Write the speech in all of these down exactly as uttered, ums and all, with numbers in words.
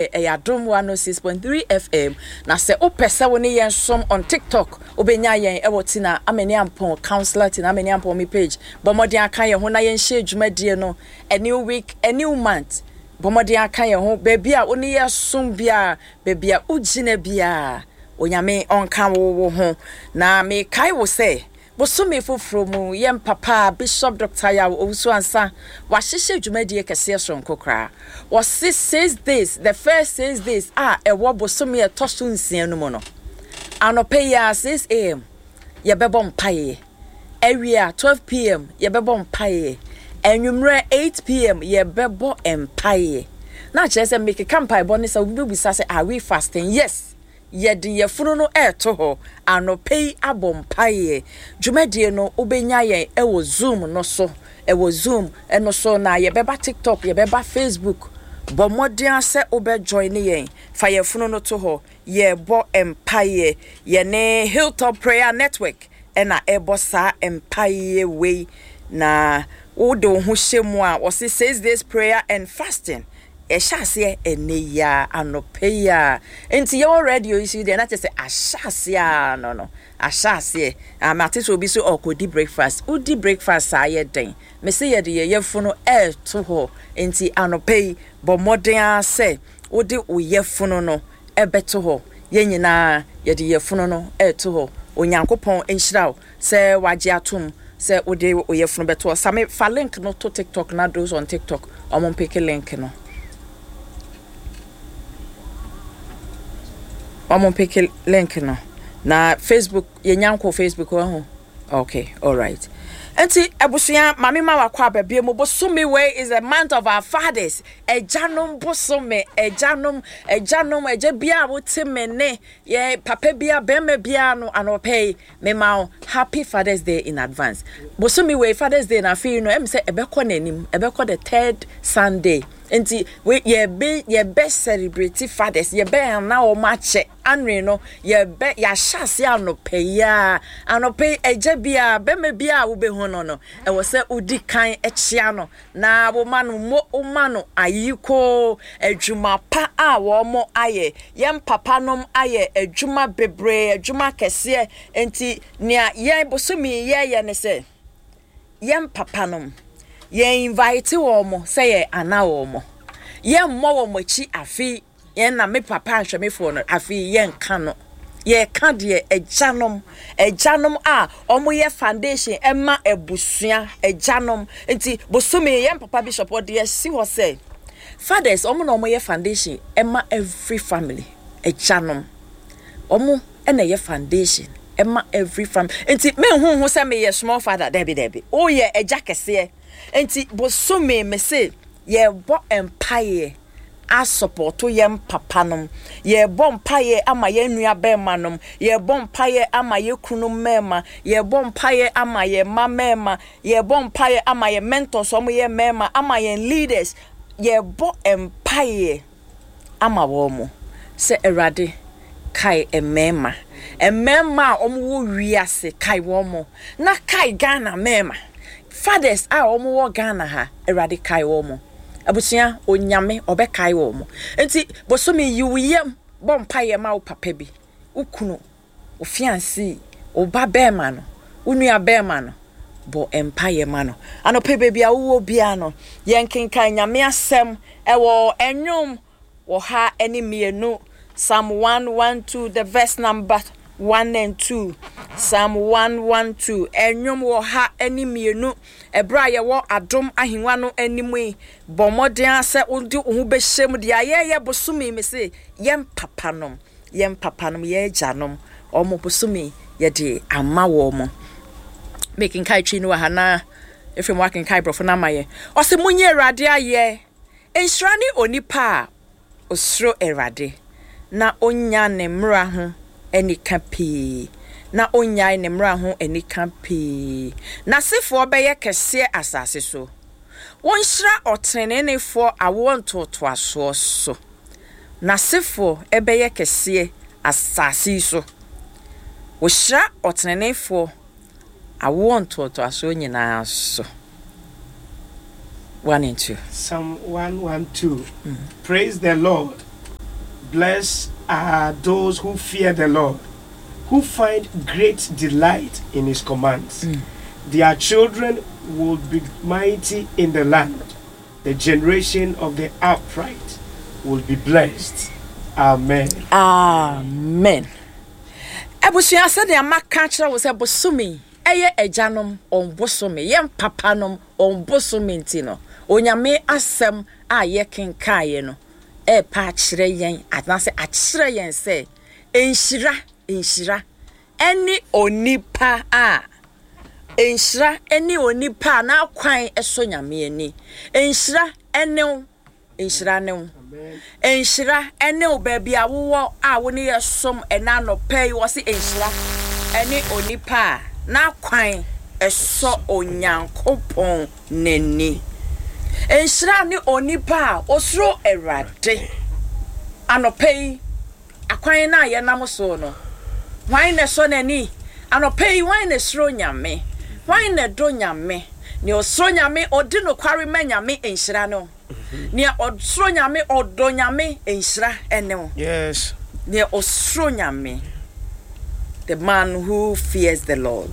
e Adom one oh six point three F M na se opese woni yen som on TikTok obenya yen e wotina ameni ampon counselor tina ameni ampon me page bomodin aka ye ho na yen hye dwumadie no a new week a new month bomodin aka ye ho baby a oni ye som bia baby a ugina bia onyame onka wo ho na me kai wo say Bosumi fufro mu yem papa Bishop Doctor Ya Owusu ansa wa hyehye dwumadie kese sonko kra. Was says this, the first says this, ah e wo bosumi e toso nsia no mo no. Anope ya six A M ye bebo mpaye. Ewia twelve P M ye bebo mpaye. Enwumre eight P M ye bebo empaye. Na chese make campai boni sa obi bisa say are we fasting? Yes. Yedi ye funu no eto ho anope abompaye dwumadie no obenya yen e wo Zoom no so e wo Zoom e no so na ye beba TikTok ye beba Facebook bo modern se obe join yen fa ye funu no to ho ye bo empaye ye ne Hilltop Prayer Network e na e bo sa empaye we na wo do ho hyemu a wo says this prayer and fasting Eshase eneya anopeya enti your radio issue there na say ashase no no ashase amate obi so okodi breakfast udi breakfast aye den me say ye de ye funo e to ho enti anopei bo modern say udi oyefuno no ebeto ho ye nyina ye de ye funo no e to ho onyankopon enhyiraw say waje atom say udi oyefuno beto same fa link no to TikTok na those on TikTok omon pick link no Omo pick link no. Na Facebook ye nyanko Facebook ho. Okay, all right. Enti abusuya mami ma wakwa bebie mo bosome way is a month of our fathers. Ejanom bosome, ejanom, ejanom eje bia wote mene ye papa bia beme bia no anope me ma happy Father's Day in advance. Bosome way Father's Day na fi no em say ebekọ nanim, ebekọ the third Sunday. Enti we ye be ye best celebrate fathers ye be na o mache anwe no ye be ya hyase anope ya anope eje bia beme bia wo be ho no no e wo se udi kan echia no na wo manu mo o manu ayiko adwuma pa a wo mo aye yem papa nom aye adwuma bebre adwuma kese enti nia ye bosumi ye ye ne se yem papa nom ye invite wo mo say ye ana wo mo ye mo wo mo chi afi ye na me papa ahwe me fo no afi ye nka no ye ka de ejanom ejanom a omo ye foundation ema ebusua ejanom enti bosumi ye papa bishop o de si ho say fathers omo no omo ye foundation ema every family ejanom omo ena ye foundation ema every family enti me hu hu say me ye small father debi debi o ye eja kese enti bosome me say ye bo empire a support yem papanom ye bo empire ama ye nua bemanom ye bo empire ama ye kunu mema ye bo empire ama ye mama ye bo empire ama ye mentors omo ye mema ama ye leaders ye bo empire ama wo mo se erade kai emema emema omo wo wiase kai wo mo na kai Ghana mema fathers a omo wo Ghana ha erade kai wo mo abusia onyame obekai wo mo enti bosome yiwuyem bompaye ma wo papa bi ukunu o fiancé o ba bema no unua bema no bo empire ma no anope bebi a wo bia no yenkenkan nyame asem ewo enwom wo ha eni mienu Psalm one twelve the verse number one and two Psalm one twelve enwom wo ha eni mienu ebra ye wo adom ahenwa no animu bomoden ase odi ohu behyem de ayeye bosumi me se yem papanom yem papanom ye janom omo bosumi ye de ama wo mo making kai tri no hana if you working kai brofo na maye o se munye erade aye enhyirani onipa osro erade na onya ne mra ho eni kapi na onya ne mra ho eni kapi na sefo beye kese asase so wonhyira otrenenefo awonto to aso so na sefo ebeye kese asase so wohyira otrenenefo awonto to aso nyina so one and two Psalm one twelve mm-hmm. Praise the Lord. Blessed are those who fear the Lord, who find great delight in his commands. Mm. Their children will be mighty in the land. The generation of the upright will be blessed. Amen. Amen. Ebusia said the amakachra was a bosumi. Eye ejanom on bosumi. Yem papanom on bosumi ntino. Onyame asem a ye kenkaye no. E pa chire yen adanse achire yen se enhira enhira eni onipa a enhira eni onipa na kwan eso nyame ani enhira ene enhira ne enhira ene obabi awo a woni yesom ena no pay wo se enhira eni onipa na kwan eso onyankopon neni enhira ni onipa osro erade anopei akwan na ye nam so no wan ne so nani anopei wan ne sro nyame wan ne do nyame ni osro nyame odi no kware ma nyame enhira no ni osro nyame odo nyame enhira ene yes ni osro nyame the man who fears the Lord.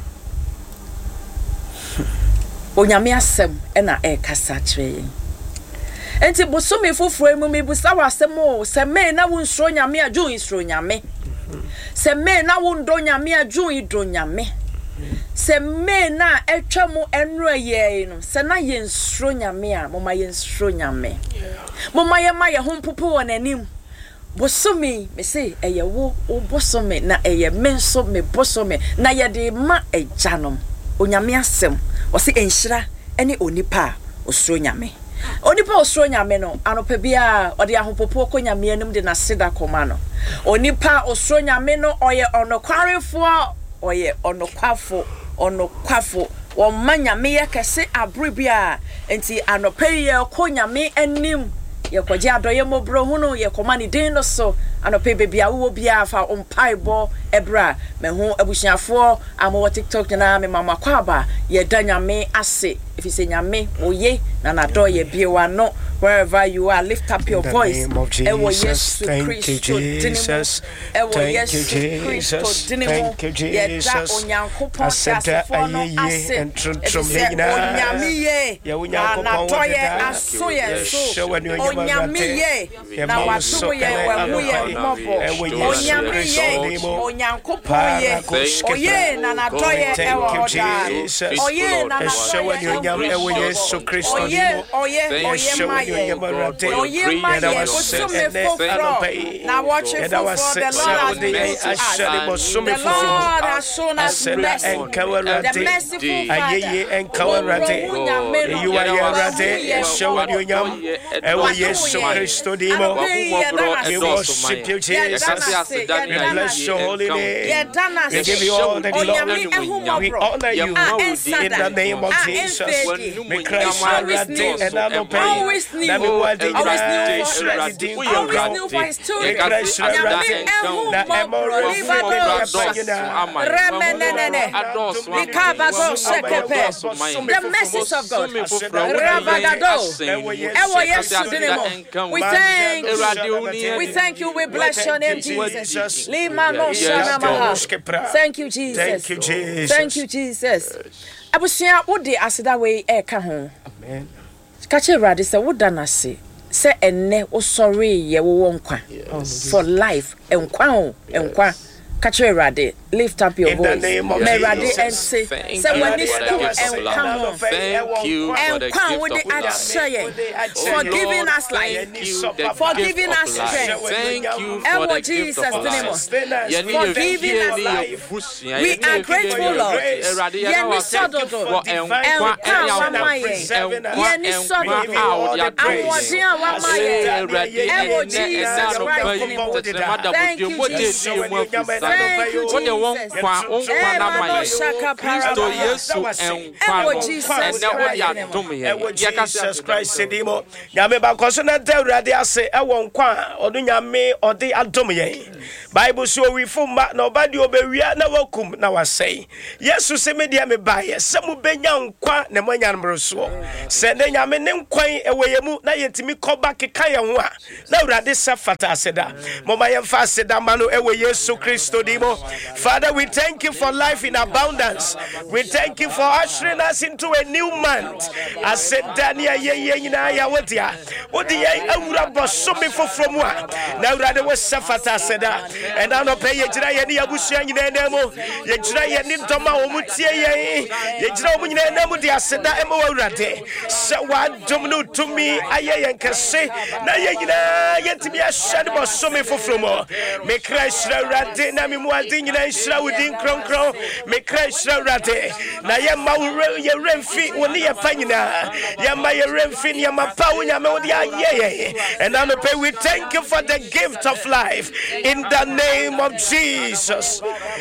Onyame asem ena e kasa kire enti bosome foforo emu me busa wasem o se me na wo nsoro nyame adwo nsoro nyame se me na wo ndo nyame adwo ido nyame se me na etwa mu enro ye no se na ye nsoro nyame a moma ye nsoro nyame moma ye ma ye hompopo wonanim bosome me se eye wo bosome na eye menso me bosome na ye de ma ejanom onyame asem o se enhira ene onipa osoro nyame onipa osoro nyame no anopa bia o de ahopopo ko nyame anum de na seda koma no onipa osoro nyame no oye onokwarefo oye onokwafo onokwafo wo manyame ye kese abru bia enti anopa ye ko nyame anim ye kwaje adoye mobro hunu ye koma ni din no so anopa bebia wo bia fa ompaibo ebra me hu abusiafo amo TikTok na me mama kwaba ye danyame ase if you say nyame oye na na do ye biewa no wherever you are lift up your voice ewo yesu Christo Jesus thank you Jesus thank you Jesus asenta ayeye entrom yina onyame ye ya unyankopon na ye aso ye so onyame ye na waso ye wamu ye mobo onyame ye onyankopon ye oye na na do ye ewo oda oye na na do ye onyame ewo yesu Christo oye oye oye oye ma ye bosume foforo na watch it for the Lord the Lord has shown us mercy the merciful ayeye enkawarade you are yarade show you nyam ewo yesu Christo dimo we worship you Jesus we bless your holy name we give you all the glory we honor you in the name of Jesus we Christ yarade and I don't pay na me wadi always knew for his children nyame ehu mobro libado remenene likabado sekepe the message of God rabagado ewo yesu dinemo we thank you we thank you we bless your name Jesus lima no shana maha thank you Jesus thank you Jesus thank you Jesus abusia wodi aseda we e ka ho amen kache rade se woda na se se enne wo sorry ye wo nkwa for life enkwa o enkwa kache rade lift up your voice me rade and say say when this and come thank you for the gift of for giving us life for giving us strength thank you for the gift of life for giving us life we are grateful Lord yeni sododo and power maye yeni sododo awodi awamaye ewo Jesus Christ thank you Jesus What they want kwa unkwa na maye. Kristo Yesu enkwa no. And now what ya dom ye. Jesus Christ sedimo. Nyame ba koso na Awurade ase e won kwa odo nyame ode adom ye. Bible so we fuma na obadi obewia na wakum na wasei. Yesu se me dia me baye se mu benya nkwa na manya nbroso. Se ne nyame ne nkwan ewe mu na yetimi koba keka ye ho a. Na Awurade se fata aseda. Mama ye fa aseda ma no ewe Yesu Kristo dimo. Father, we thank you for life in abundance. We thank you for ushering us into a new month. Aseda ni ye ye nyina ya wodia. Odi ye awura bosomi foforo mu a. Na Awurade we se fata aseda. And I don't pay ye jira ye ni abusua nyina nemo. Ye jira ye ni doma omutie ye. Ye jira omu nyina nemo di aseda ema Awurade. Se wa dom no tumi aye ye nkese. Na ye nyina ye timi ahye de bosomi foforo mu. Me Christ Awurade na me mu ade nyina nhira wodin kronkron. Me Christ Awurade na ye ma ye remfi woni ye pa nyina. Ye ma ye remfi ye ma pa wonya me wodi aye ye. And I don't pay we thank you for the gift of life in the name of Jesus.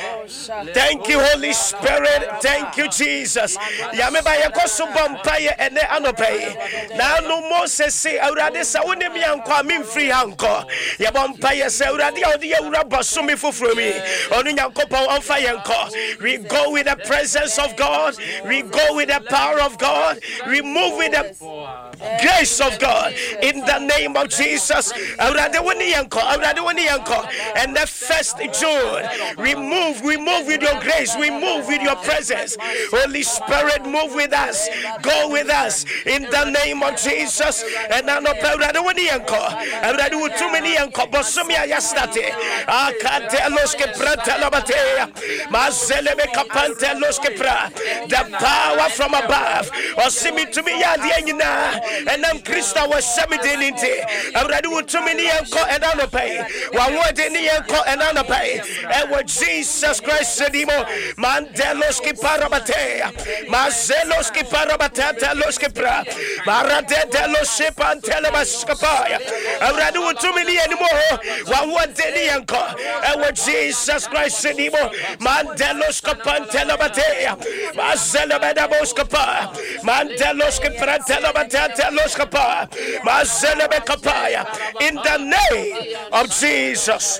Thank you, Holy Spirit. Thank you, Jesus. Yameba yakoso bompaye ene anope. Na no Moses say Awurade sa woni mi anko mi free anko. Ya bompaye say Awurade odi ewura boso mi foforo mi. Onu nyankopon onfa yenko. We go with the presence of God. We go with the power of God. We move with the grace of God in the name of Jesus. Awurade woni yenko. Awurade woni yenko. And the first June, we move, we move with your grace, we move with your presence. Holy Spirit, move with us, go with us in the name of Jesus. And I know Awurade woni yenko. Awurade wo tumi ni yenko. Bosomi ayastate. Akate loske prata labate. Mazelebe kapante loske pra. The power from above. Osimi tumi ya diena. And I'm Christa was seventeen inti. Awurade wo tumi ni yenko and I know pay. Wa wode ni yenko and I know pay. And what Jesus Christ sedimo. Mandeloski parabate. Mazeloski parabate loske pra. Marade deloshi pantele maskapaya. Awurade wo tumi ni enimo. Wa wode ni yenko. And what Jesus Christ sedimo. Mandeloska pantele bate. Mazelebeda boskapa. Mandeloski prantele bate loskapa. Mazelebe kapaya. In the name of Jesus.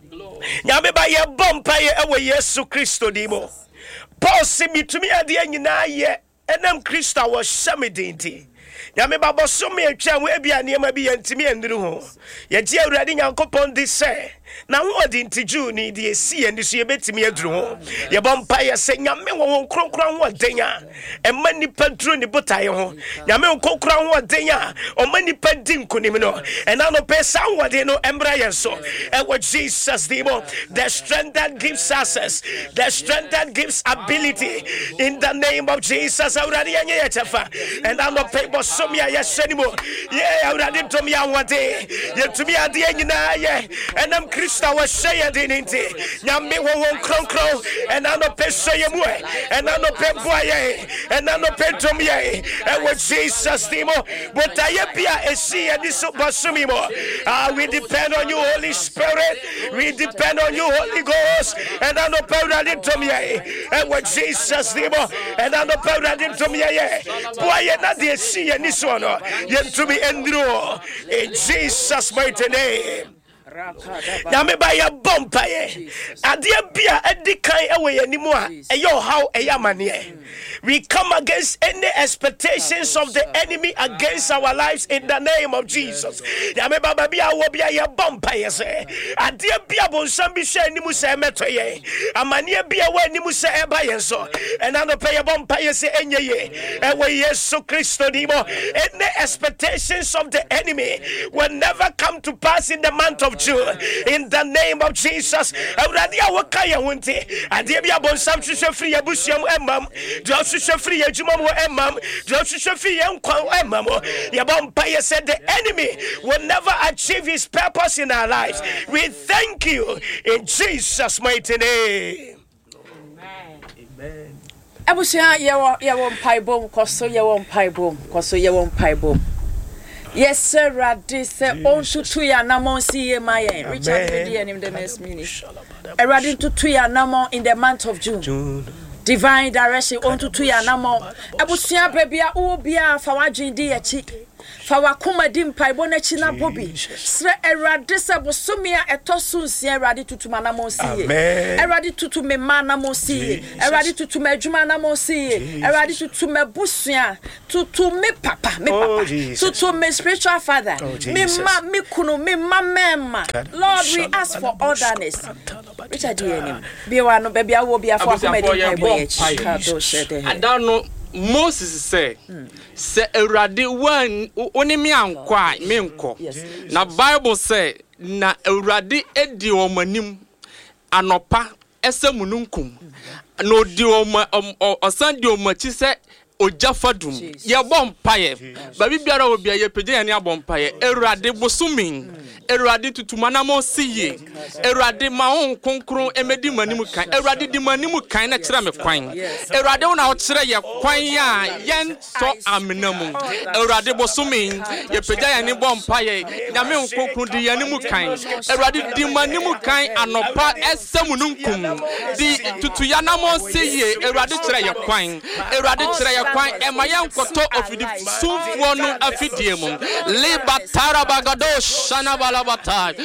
Nyame ba ye bompa ye ewe Yesu Kristo dimo. Paul si mitumi ade nyina ye enam Kristo wo hyemedinti. Nyame ba boso me atwa wo ebia ne ma bi yantimi anduru ho. Ye tie Awurade Nyankopon di se na wo odi ntiju ni de esi ani so ye betimi aduru ho. Ye bompa ye se nyame wo won kronkron ho denya. Emma nipa duru ni botaye ho. Nyame wo kronkron ho denya. O ma nipa di nkonim no. Ena no pesa wode no embra ye so. E wo Jesus dimo. The strength that gives access, the strength that gives ability in the name of Jesus. Awurade anye ye chefa. And I no pay so me yes anymore. Yeah, Awurade to me awade. Ye to me ade nyina ye. And I'm Christa was say de nti. Nyame wo won kronkron and I no pay so ye mu. And I no pay boye. And I no pay to me. And with Jesus dimo. But I bia esi and this bosumi mo. Ah, we depend on you, Holy Spirit. We depend on you, Holy Ghost. And I no pay Awurade to me. And with Jesus dimo. And I no pay Awurade to me. Boy na de esi and this one. To be enduro in Jesus' mighty name. Nyame ba ya bompa ye ade bia edikan ewe yanimu a eyo how eyamane. We come against any expectations of the enemy against our lives in the name of Jesus. Nyame baba bia wo bia ya bompa ye se ade bia bonsam bi hwe animu se emeto ye amane bia wo animu se eba ye so ena no pay bompa ye se enye ye ewe Yesu Kristo dimo. Any expectations of the enemy will never come to pass in the month of June. In the name of Jesus. Awurade a wakaya wonte ade bia bonsam hwehwe free abusuam emam do hwehwe free adwuma mo emam do hwehwe free enkwan emam ye bompa ye said the enemy will never achieve his purpose in our lives. We thank you in Jesus mighty name. Amen. Abusia ye wo ye wo pai bom koso ye wo pai bom koso ye wo pai bom. Yes, sir, Radis, on to Tuya Namo see my Richard Media in the next minute. Eradin to Tuya Namo in the month of June. June. Divine direction on to Tuya Namo. I would see a baby, oh, be a Fawajin dear chick. Fawakuma dimpa bonechi na bobi sre erade se bosomia etosu nsia erade tutu manamo sie erade tutu me manamo sie erade tutu me adwuma na mo sie erade tutu me busua tutu me papa me papa tutu me spiritual father me ma me kunu me mama. Lord, we ask for orderness. Richard Yenim be one no baby awo be afọ akoma dimpa boye I don't know. Moses say, say Erade one oni mi ankwa me nko. Na Bible say na Erade edi omanim anopa ese mununkum. No di oma osan di omachi say ojafadum. Ye bompaye. Ba bibiara obi ye pede ye ne abompaye. Erade bosumin. Erade tutumana mo siye. Erade ma on konkron emedi manimu kan. Erade di manimu kan na kira me kwan. Erade una o kire ye kwan ya yen to amenamu. Erade bosumin ye peda ye ne bompaye. Na me konkron di ye ne mu kan. Erade di manimu kan anopa esemununkum. Di tutuyana mo siye. Erade kire ye kwan. Erade kire ye kwan emayan koto ofidi sunfuo no afidie mu. Libatara bagado shana balabata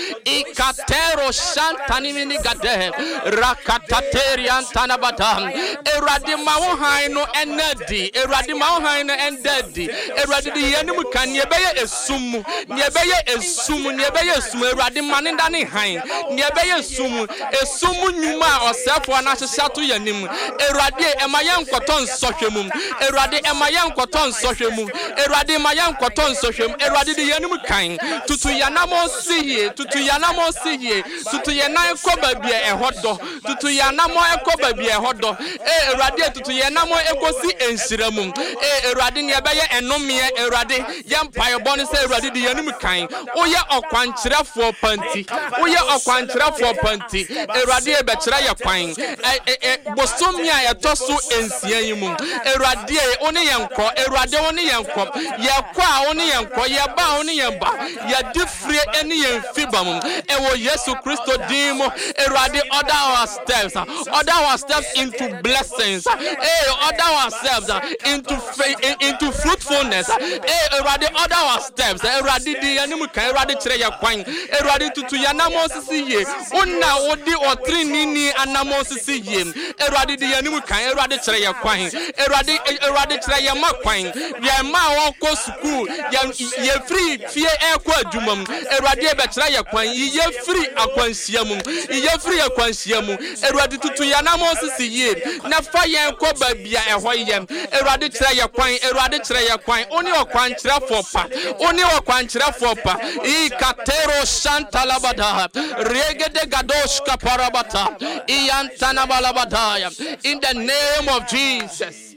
ikatero shantani mini gade rakatateri antana badam erade mawo han no enadi erade mawo han no endadi erade di yanimu kan ye beye esum ye beye esum ye beye esum erade manenda ne han ye beye esum esum nyuma osefo na hyehya to yanim erade emayan koto nsohwemu erade emayan koto nsohwemu erade mayan koto nsohwemu erade di yanimu kan tutu yanamo siye tutu yanamo siye tutu yana ekoba bia ehodo tutu yanamo ekoba bia ehodo eh erade tutu yanamo ekosi enhiramu eh erade ne beye enomie erade yampaye bone se erade di yanum kan oye okwankyerefo panti oye okwankyerefo panti erade e be kyere ye kwan eh bosomia etoso ensia yimu erade oni yenko erade oni yenko ye kwa oni yenko ye ba oni yemba ye difre eni yen fibam ewo Yesu Kristo dimo erade order our steps order our steps into blessings eh order ourselves into into fruitfulness eh erade order our steps erade di anim kan erade kire ya kwan erade tutu ya namo sisi ye onna odi otrinini anamo sisi ye erade di anim kan erade kire ya kwan erade erade kire ya makwan ya ma won ko school ya ye free fie e ko adwumam erade e be kire ya kwan ye free akwansiamu ye free akwansiamu erade tutu ya namo sisi ye na fa yen ko ba bia eho ye erade kire ya kwan erade kire ya kwan oni okwan kire fopa oni okwan kire fopa ikatero shantalabada regede gadosh kaparabata iyantana balabada in the name of Jesus.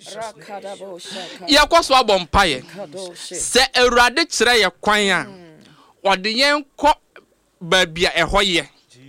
Yakoso abompaye se erade kire ya kwan a ode yen ko ba bia eho ye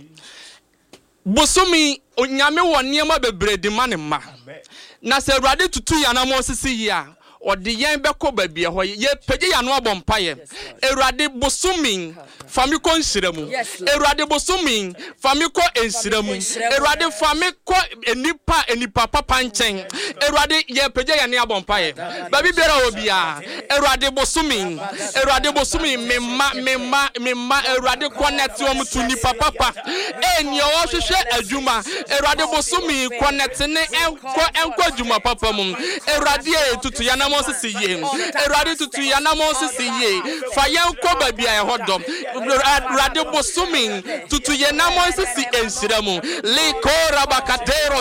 bosomi onyame woniema bebredi manema na se erade tutu yanamo sisi ya ode yen beko ba bia ho ye pege yano abompaye erade bosomi famiko nsiramu erade bosomi famiko ensiramu erade famiko enipa enipa papa nchen erade ye pege yane abompaye ba bibera obia erade bosomi erade bosomi memma memma memma erade connect wo to nipa papa eni o hwehwe adwuma erade bosomi connect ne enko enko adwuma papa mum erade tutu yana Moses ye erade tutu ya na Moses ye fa yen ko ba bia e hodom erade bosumin tutu ye na Moses enhiramu le kora bakatero